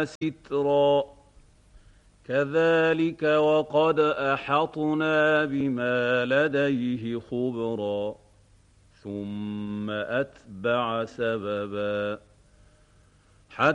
سترا كذلك وقد أحطنا بما لديه خبرا ثم أتبع سببا